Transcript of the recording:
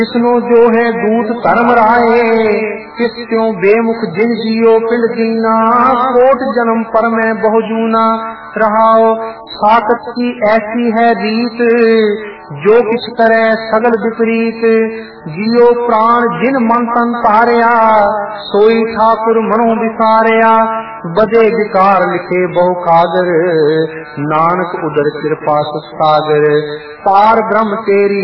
जिसनो जो है दूत धर्म राये, किस त्यों बेमुख जिन जियो पिंड दीना, कोट जन्म पर मैं बहु जूना रहाओ। साकत की ऐसी है रीत, जो किस करे सगल विपरीत, जियो प्राण जिन मन तन तारिया, सोई ठाकुर मनो विसारिया। बदे विकार लिखे बहु कागर, नानक उदर कृपा सुसागर, तार ब्रह्म तेरी